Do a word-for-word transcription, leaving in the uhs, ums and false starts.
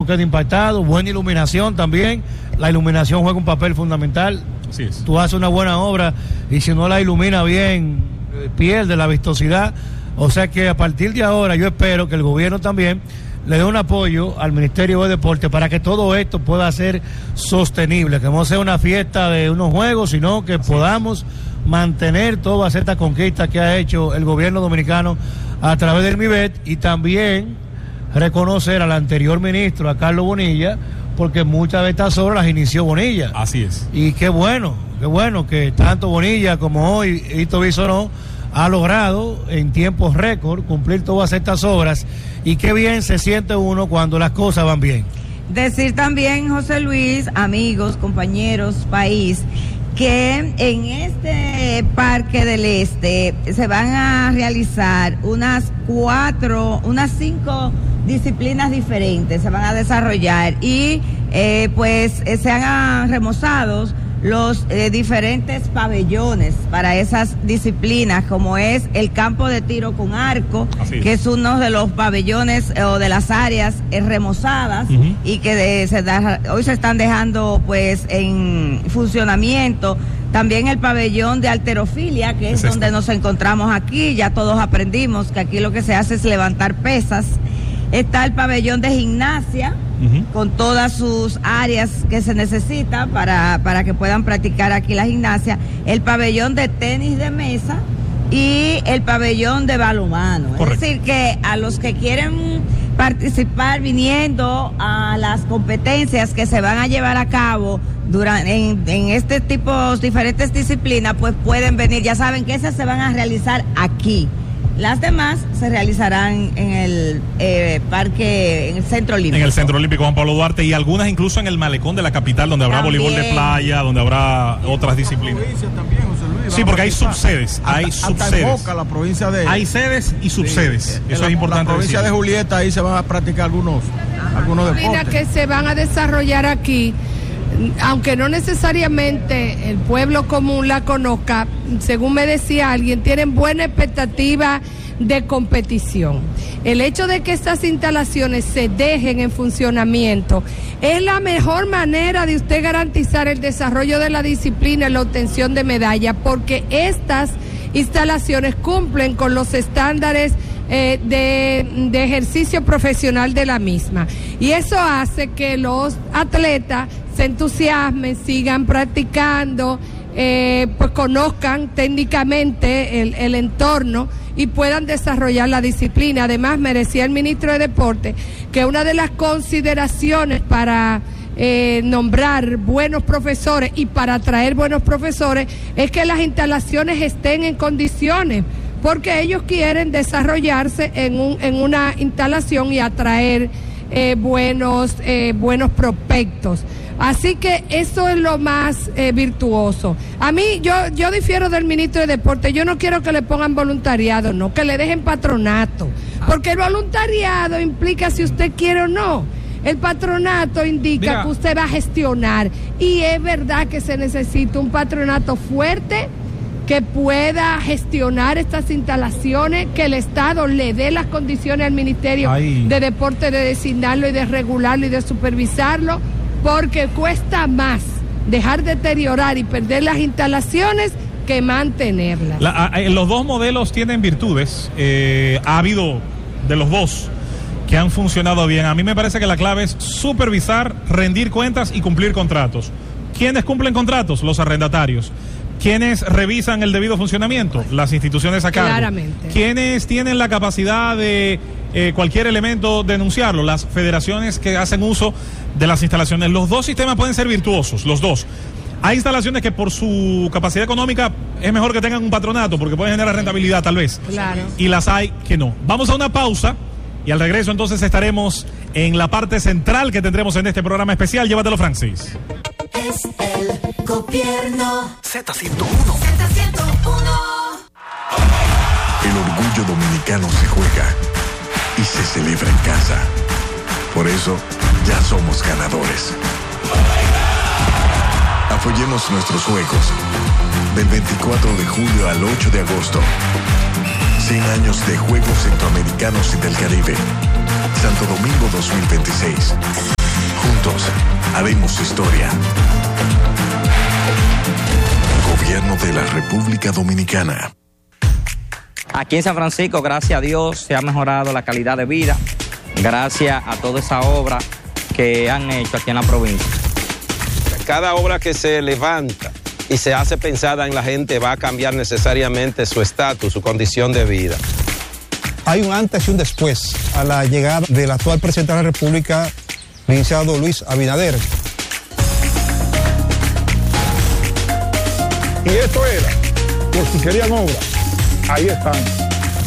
queda impactado. Buena iluminación también. La iluminación juega un papel fundamental. Así es. Tú haces una buena obra y si no la ilumina bien, eh, pierde la vistosidad. O sea que a partir de ahora yo espero que el gobierno también le dé un apoyo al Ministerio de Deporte para que todo esto pueda ser sostenible, que no sea una fiesta de unos juegos, sino que Así podamos es. mantener todas estas conquistas que ha hecho el gobierno dominicano a través del MIBET, y también reconocer al anterior ministro, a Carlos Bonilla, porque muchas de estas obras las inició Bonilla. Así es. Y qué bueno, qué bueno que tanto Bonilla como hoy Hito Bisonó ha logrado en tiempos récord cumplir todas estas obras, y qué bien se siente uno cuando las cosas van bien. Decir también, José Luis, amigos, compañeros, país, que en este Parque del Este se van a realizar unas cuatro, unas cinco disciplinas diferentes, se van a desarrollar, y eh, pues eh, se han remozado los eh, diferentes pabellones para esas disciplinas, como es el campo de tiro con arco, Así que es. es uno de los pabellones eh, o de las áreas eh, remozadas, uh-huh. y que de, se da, hoy se están dejando pues en funcionamiento. También el pabellón de halterofilia, que es, es donde nos encontramos aquí, ya todos aprendimos que aquí lo que se hace es levantar pesas. Está el pabellón de gimnasia, uh-huh. con todas sus áreas que se necesita para, para que puedan practicar aquí la gimnasia. El pabellón de tenis de mesa y el pabellón de balonmano. Correcto. Es decir, que a los que quieren participar viniendo a las competencias que se van a llevar a cabo durante, en, en este tipo, diferentes disciplinas, pues pueden venir. Ya saben que esas se van a realizar aquí. Las demás se realizarán en el eh, parque, en el Centro Olímpico. En el Centro Olímpico Juan Pablo Duarte, y algunas incluso en el malecón de la capital, donde habrá También. voleibol de playa, donde habrá otras disciplinas. También, José Luis, sí, porque hay subsedes, hasta, hay subsedes. Hasta Boca, la provincia de... Hay sedes y subsedes, sí, eso la, es importante. La provincia decir. de Julieta, ahí se van a practicar algunos, algunos deportes. que se van a desarrollar aquí, aunque no necesariamente el pueblo común la conozca, según me decía alguien, tienen buena expectativa de competición. El hecho de que estas instalaciones se dejen en funcionamiento es la mejor manera de usted garantizar el desarrollo de la disciplina y la obtención de medallas, porque estas instalaciones cumplen con los estándares eh, de, de ejercicio profesional de la misma, y eso hace que los atletas se entusiasmen, sigan practicando, eh, pues conozcan técnicamente el, el entorno y puedan desarrollar la disciplina. Además, me decía el ministro de Deporte que una de las consideraciones para eh, nombrar buenos profesores y para atraer buenos profesores es que las instalaciones estén en condiciones, porque ellos quieren desarrollarse en, un, en una instalación y atraer eh, buenos, eh, buenos prospectos. Así que eso es lo más eh, virtuoso. A mí, yo yo difiero del ministro de Deporte. Yo no quiero que le pongan voluntariado, no, que le dejen patronato. Porque el voluntariado implica si usted quiere o no. El patronato indica Mira. que usted va a gestionar. Y es verdad que se necesita un patronato fuerte que pueda gestionar estas instalaciones, que el Estado le dé las condiciones al Ministerio Ay. de Deporte de designarlo y de regularlo y de supervisarlo, porque cuesta más dejar deteriorar y perder las instalaciones que mantenerlas. La, a, los dos modelos tienen virtudes. Eh, ha habido de los dos que han funcionado bien. A mí me parece que la clave es supervisar, rendir cuentas y cumplir contratos. ¿Quiénes cumplen contratos? Los arrendatarios. ¿Quiénes revisan el debido funcionamiento? Las instituciones a cargo. Claramente. ¿Quiénes tienen la capacidad de eh, cualquier elemento denunciarlo? Las federaciones que hacen uso de las instalaciones. Los dos sistemas pueden ser virtuosos, los dos. Hay instalaciones que por su capacidad económica es mejor que tengan un patronato porque pueden generar rentabilidad tal vez. Claro. Y las hay que no. Vamos a una pausa y al regreso entonces estaremos en la parte central que tendremos en este programa especial. Llévatelo, Francis. Es el gobierno. Z ciento uno. Z ciento uno. El orgullo dominicano se juega y se celebra en casa. Por eso, ya somos ganadores. Apoyemos nuestros juegos. Del veinticuatro de julio al ocho de agosto. cien años de Juegos Centroamericanos y del Caribe. Santo Domingo dos mil veintiséis. Juntos haremos historia. Gobierno de la República Dominicana. Aquí en San Francisco, gracias a Dios, se ha mejorado la calidad de vida, gracias a toda esa obra que han hecho aquí en la provincia. Cada obra que se levanta y se hace pensada en la gente va a cambiar necesariamente su estatus, su condición de vida. Hay un antes y un después a la llegada del actual presidente de la República, licenciado Luis Abinader. Y esto era, por si querían obra, ahí están.